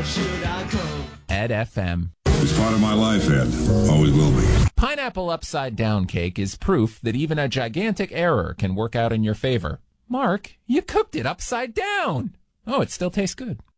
should I go? Ed FM. It's part of my life, Ed. Always will be. Pineapple upside down cake is proof that even a gigantic error can work out in your favor. Mark, you cooked it upside down. Oh, it still tastes good.